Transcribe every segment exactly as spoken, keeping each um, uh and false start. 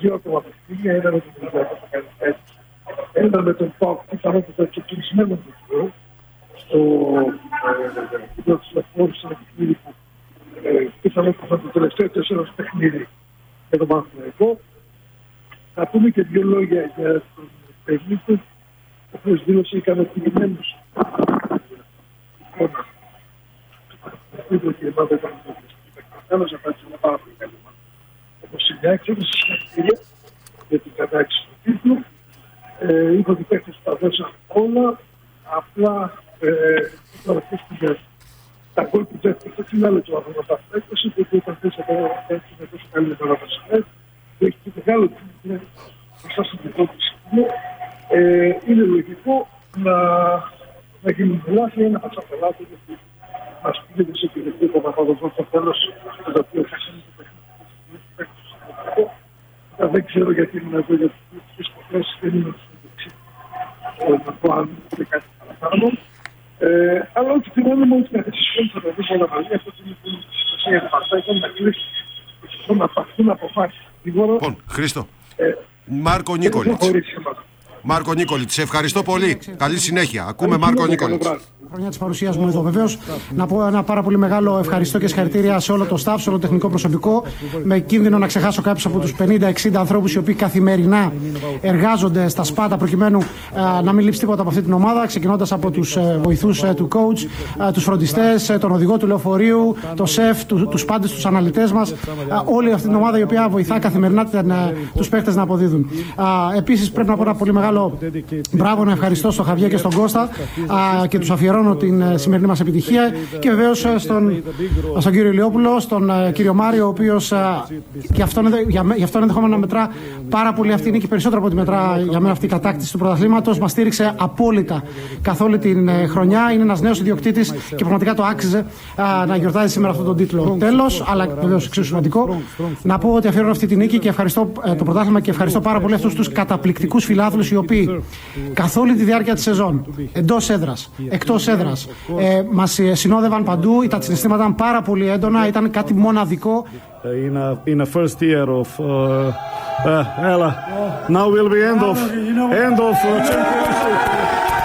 δύο ακόμα παιχνίδια, ένα με τον Ολυμπιακό που κάνει έτσι, ένα με τον ΠΑΟΚ που πιθανότητα και κλεισμένο παιχνίδι στο επίπεδο της Λεωφόρου, σε ένα παιχνίδι που πιθανότητα θα το τελευταίο τέσσερα παιχνίδι με τον Παναθηναϊκό. Θα πούμε και δύο λόγια για τον Πελίτο, ο οποίος δήλωσε ικανοποιημένος εικόνα του Παναθηναϊκού και η ομάδα ήταν τέλος απάντησε ένα πάρα πολύ καλή ομάδα. Όπως συνέχισε, έδωσε συγχαρητήρια για την κατάξυση του τίτλου. Ε, είπα ότι οι παίκτες τα δώσαν όλα, απλά τώρα πήγαν τα γκολ που δέχτηκε στην άλλη του αγώνα τα παίκτες, γιατί όταν θες να παίξει με τόσο καλή μεταβασιλέ, που έχει και μεγάλο τίτλο μπροστά στην δικό του σημείο, είναι λογικό να, να γίνουν λάθη, να μας απελάτε, γιατί μας πήγε σε επιλογή το Παπαδοπό στο τέλος, το οποίο θα γίνει το παιχνίδι. Δεν ξέρω γιατί είναι εδώ, γιατί τις υποθέσεις δεν είναι στην δεξί. Να πω αν είναι κάτι παραπάνω. Αλλά ό,τι θυμάμαι μόλις να χρησιμοποιούν θα τα δει όλα μαζί, αυτό είναι που είναι σημασία για Παρτάκη, να κλείσει και να παθούν αποφάσεις. Λοιπόν, Χρήστο, Μάρκο Νίκολιτς. Μάρκο Νίκολιτς, σε ευχαριστώ πολύ. Καλή συνέχεια. Ακούμε Μάρκο Νίκολιτς. Χρονιά της παρουσίας μου εδώ, βεβαίως. Να πω ένα πάρα πολύ μεγάλο ευχαριστώ και συγχαρητήρια σε όλο το staff, σε όλο το τεχνικό προσωπικό. Με κίνδυνο να ξεχάσω κάποιους από τους πενήντα εξήντα ανθρώπους οι οποίοι καθημερινά εργάζονται στα σπάτα προκειμένου α, να μην λείψει τίποτα από αυτή την ομάδα. Ξεκινώντας από τους ε, βοηθούς ε, του coach, ε, τους φροντιστές, ε, τον οδηγό του λεωφορείου, το σεφ, του, τους πάντες, τους αναλυτές μας. Ε, όλη αυτή την ομάδα η οποία βοηθά καθημερινά την, ε, τους παίχτες να αποδίδουν. Ε, επίσης πρέπει να πω ένα πολύ μεγάλο μπράβο, να ευχαριστώ στον Χαβιέ και στον Κώστα ε, και τους αφιερώνω την σημερινή μας επιτυχία και βεβαίως στον, στον κύριο Ηλιόπουλο, στον uh, κύριο Μάριο, ο οποίος uh, γι' αυτόν ενδεχόμενα να μετρά πάρα πολύ αυτή είναι και περισσότερο από ό,τι μετρά για μένα αυτή η κατάκτηση του πρωταθλήματος. Μας στήριξε απόλυτα καθ' όλη την uh, χρονιά. Είναι ένας νέος ιδιοκτήτης και πραγματικά το άξιζε uh, να γιορτάζει σήμερα αυτόν τον τίτλο. Τέλος, αλλά βεβαίως εξίσου σημαντικό, να πω ότι αφιερώνω αυτή τη νίκη και ευχαριστώ uh, το πρωτάθλημα και ευχαριστώ πάρα πολύ αυτούς τους καταπληκτικούς φιλάθλους οι οποίοι καθ' όλη τη διάρκεια της σεζόν, εντός έδρας, εκτός έδρας, ε, μας συνόδευαν παντού, τα συναισθήματα ήταν πάρα πολύ έντονα, ήταν κάτι μοναδικό. In a, in a first year of uh, uh, Ella, now will be end of end of uh, championship.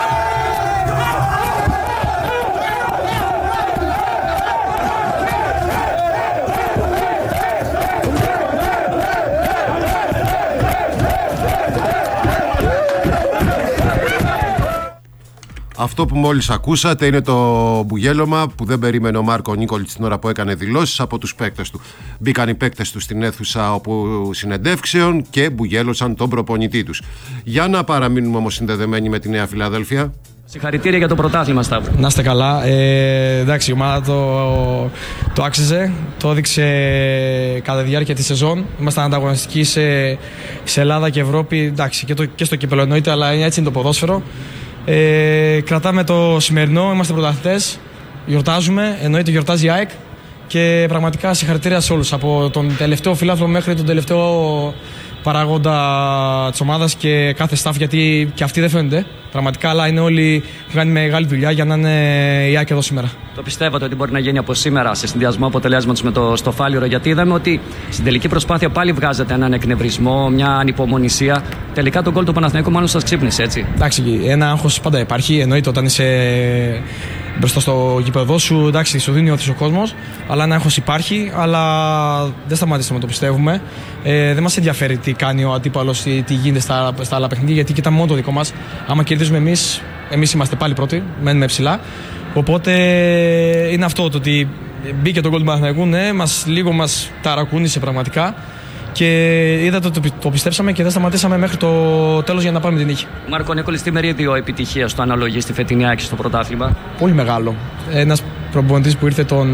Αυτό που μόλις ακούσατε είναι το μπουγέλωμα που δεν περίμενε ο Μάρκο Νίκολιτς την ώρα που έκανε δηλώσεις από τους παίκτες του. Μπήκαν οι παίκτες του στην αίθουσα όπου συνεντεύξεων και μπουγέλωσαν τον προπονητή τους. Για να παραμείνουμε όμως συνδεδεμένοι με τη Νέα Φιλαδέλφια. Συγχαρητήρια για το πρωτάθλημα, Σταύρο. Να είστε καλά. Ε, εντάξει, η ομάδα το, το άξιζε. Το έδειξε κατά τη διάρκεια τη σεζόν. Ήμασταν ανταγωνιστικοί σε, σε Ελλάδα και Ευρώπη. Εντάξει, και, το, και στο κύπελλο εννοείται, αλλά έτσι είναι το ποδόσφαιρο. Ε, κρατάμε το σημερινό, είμαστε πρωταθλητές, γιορτάζουμε, εννοείται γιορτάζει η ΑΕΚ και πραγματικά συγχαρητήρια σε όλους, από τον τελευταίο φιλάθλο μέχρι τον τελευταίο παράγοντα της ομάδας και κάθε staff, γιατί και αυτοί δεν φαίνονται πραγματικά, αλλά είναι όλοι που κάνει μεγάλη δουλειά για να είναι η ΑΕΚ εδώ σήμερα. Το πιστεύατε ότι μπορεί να γίνει από σήμερα σε συνδυασμό αποτελέσματος με το Στοφάλιρο, γιατί είδαμε ότι στην τελική προσπάθεια πάλι βγάζετε έναν εκνευρισμό, μια ανυπομονησία. Τελικά τον γκολ του Παναθηναϊκού μάλλον σας ξύπνησε, έτσι. Εντάξει, ένα άγχος πάντα υπάρχει. Εννοείται όταν είσαι μπροστά στο γήπεδο σου, εντάξει, σου δίνει όθηση ο κόσμος, αλλά ένα άγχος υπάρχει. Αλλά δεν σταματήσαμε να το πιστεύουμε. Ε, δεν μας ενδιαφέρει τι κάνει ο αντίπαλος, τι, τι γίνεται στα, στα άλλα παιχνίδια, γιατί κοιτάμε μόνο το δικό μας. Άμα κερδίζουμε εμείς, εμείς είμαστε πάλι πρώτοι, μένουμε ψηλά. Οπότε είναι αυτό το ότι μπήκε το γκολ του Παναθηναϊκού, ναι, μας, λίγο μας ταρακούνησε πραγματικά. Και είδατε ότι το πιστέψαμε και δεν σταματήσαμε μέχρι το τέλος για να πάρουμε την νίκη. Μάρκο Νίκολιτς, τι μερίδιο επιτυχίας του αναλογεί στη φετινή ΑΕΚ στο πρωτάθλημα? Πολύ μεγάλο. Ένας προπονητής που ήρθε τον,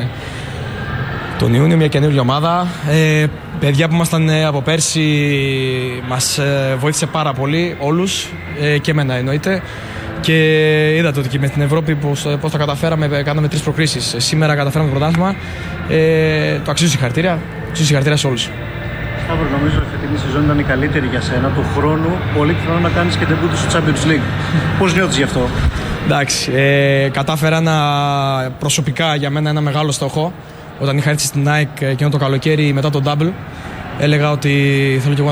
τον Ιούνιο, μια καινούργια ομάδα. Ε, παιδιά που ήμασταν από πέρσι μας βοήθησε πάρα πολύ, όλους, ε, και εμένα εννοείται. Και είδατε ότι και με την Ευρώπη πώς, πώς τα καταφέραμε, κάναμε τρεις προκρίσεις. Σήμερα καταφέραμε το πρωτάθλημα. Ε, το αξίζει συγχαρητήρια. Αξίζει συγχαρητήρια σε όλους. Σταύρο, νομίζω ότι η φετινή σεζόν ήταν η καλύτερη για σένα. Του χρόνου, πολύ πιθανό να κάνεις και τεμπούτο στο Champions League. Πώς νιώθεις γι' αυτό? Εντάξει, ε, κατάφερα ένα, προσωπικά για μένα ένα μεγάλο στόχο. Όταν είχα έρθει στην ΑΕΚ εκείνο το καλοκαίρι μετά τον Double, έλεγα ότι θέλω και εγώ